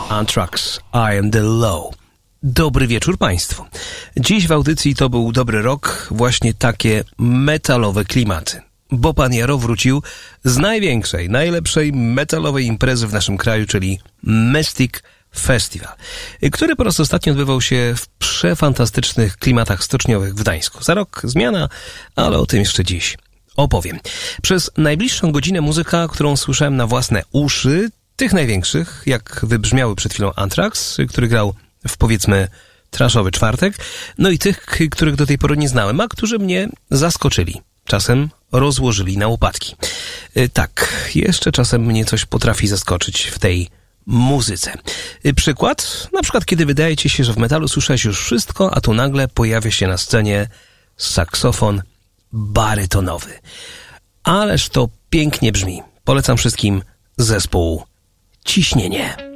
Anthrax, I Am The Low. Dobry wieczór Państwu. Dziś w audycji To był dobry rok, właśnie takie metalowe klimaty. Bo pan Jaro wrócił z największej, najlepszej metalowej imprezy w naszym kraju, czyli Mystic Festival, który po raz ostatni odbywał się w przefantastycznych klimatach stoczniowych w Gdańsku. Za rok zmiana, ale o tym jeszcze dziś opowiem. Przez najbliższą godzinę muzyka, którą słyszałem na własne uszy, tych największych, jak wybrzmiały przed chwilą Anthrax, który grał w, powiedzmy, trashowy czwartek, no i tych, których do tej pory nie znałem, a którzy mnie zaskoczyli. Czasem rozłożyli na łopatki. Tak, jeszcze czasem mnie coś potrafi zaskoczyć w tej muzyce. Przykład? Na przykład, kiedy wydaje ci się, że w metalu słyszałeś już wszystko, a tu nagle pojawia się na scenie saksofon barytonowy. Ależ to pięknie brzmi. Polecam wszystkim zespół Ciśnienie.